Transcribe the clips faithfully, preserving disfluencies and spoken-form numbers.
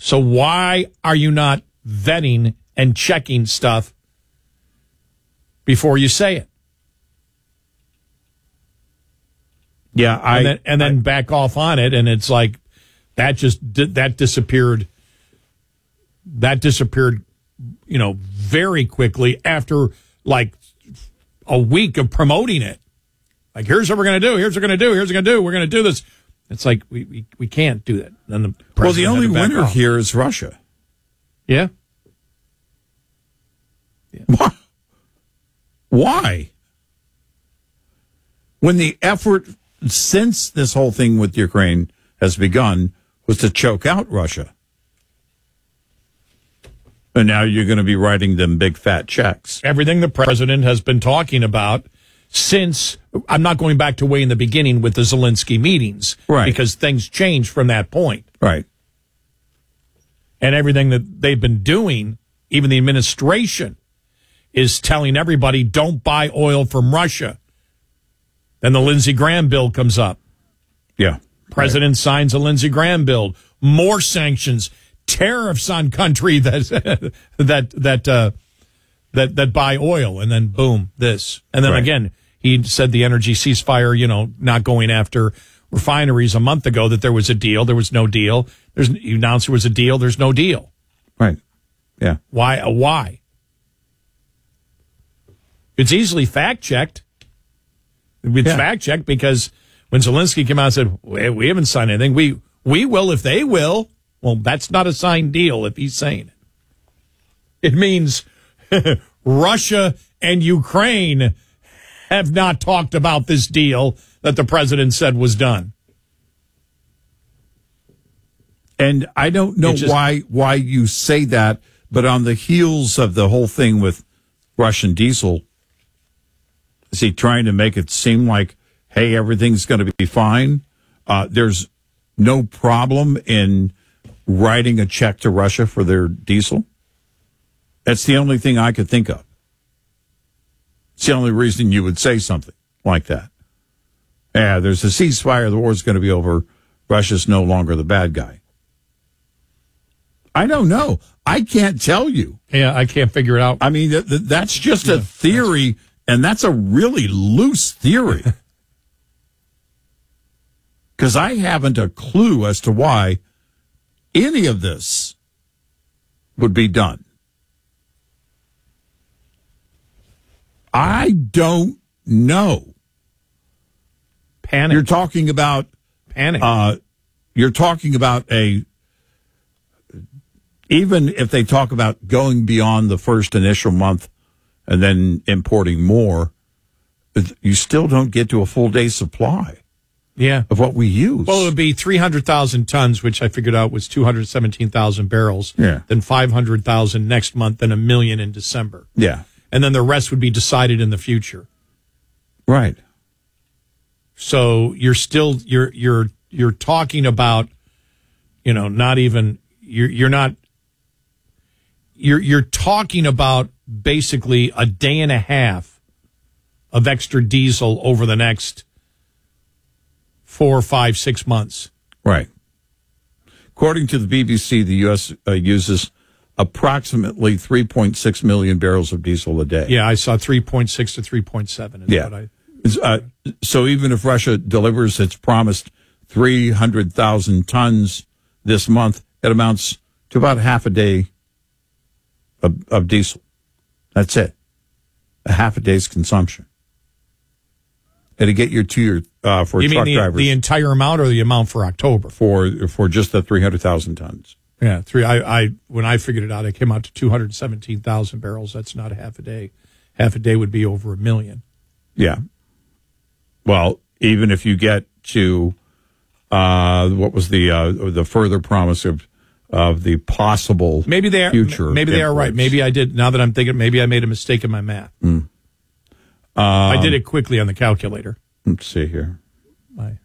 So why are you not vetting and checking stuff before you say it? Yeah, I and then, and then I, back off on it, and it's like that just that disappeared. That disappeared, you know, very quickly after like a week of promoting it. Like, here's what we're going to do. Here's what we're going to do. Here's what we're going to do. We're going to do this. It's like we, we, we can't do that. Then the well, the only winner off. here is Russia. Yeah. yeah. Why? When the effort since this whole thing with Ukraine has begun was to choke out Russia. And now you're going to be writing them big fat checks. Everything the president has been talking about since, I'm not going back to way in the beginning with the Zelensky meetings. Right. Because things changed from that point. Right. And everything that they've been doing, even the administration, is telling everybody, don't buy oil from Russia. Then the Lindsey Graham bill comes up. Yeah. President right. signs a Lindsey Graham bill. More sanctions, tariffs on country that that that uh, that that buy oil, and then boom, this, and then right. again, he said the energy ceasefire. You know, not going after refineries a month ago. That there was a deal. There was no deal. There's he announced there was a deal. There's no deal. Right. Yeah. Why? Uh, why? It's easily fact checked. It's yeah. fact checked because when Zelensky came out and said, we, we haven't signed anything, we we will if they will. Well, that's not a signed deal if he's saying it. It means Russia and Ukraine have not talked about this deal that the president said was done. And I don't know just, why why you say that, but on the heels of the whole thing with Russian diesel, is he trying to make it seem like, hey, everything's going to be fine? Uh, there's no problem in writing a check to Russia for their diesel? That's the only thing I could think of. It's the only reason you would say something like that. Yeah, there's a ceasefire. The war's going to be over. Russia's no longer the bad guy. I don't know. I can't tell you. Yeah, I can't figure it out. I mean, th- th- that's just a theory. And that's a really loose theory. Because I haven't a clue as to why any of this would be done. I don't know. Panic. You're talking about panic. Uh, you're talking about a, even if they talk about going beyond the first initial month and then importing more, you still don't get to a full day supply yeah. of what we use. Well, it would be three hundred thousand tons, which I figured out was two hundred seventeen thousand barrels. Yeah. Then five hundred thousand next month, then a million in December. Yeah. And then the rest would be decided in the future. Right. So you're still, you're, you're, you're talking about, you know, not even, you're, you're not, you're, you're talking about basically a day and a half of extra diesel over the next four, five, six months. Right. According to the B B C, the U S uh, uses approximately three point six million barrels of diesel a day. Yeah, I saw three point six to three point seven. Is yeah. What I, uh, so even if Russia delivers its promised three hundred thousand tons this month, it amounts to about half a day of, of diesel. That's it. A half a day's consumption. And to get your to your uh, for you truck mean the, drivers, the entire amount or the amount for October? For for just the three hundred thousand tons. Yeah, three. I, I when I figured it out, it came out to two hundred seventeen thousand barrels. That's not a half a day. Half a day would be over a million. Yeah. Well, even if you get to uh, what was the uh, the further promise of of the possible maybe they are future maybe they imports. are right. Maybe I did. Now that I'm thinking, maybe I made a mistake in my math. Mm. Um, I did it quickly on the calculator. Let's see here. My.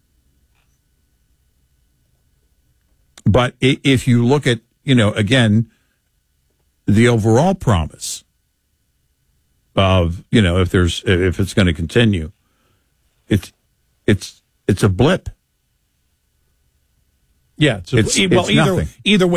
But if you look at, you know, again, the overall promise of, you know, if there's if it's going to continue, it's it's it's a blip. Yeah, it's, a, it's, well, it's either nothing. either way.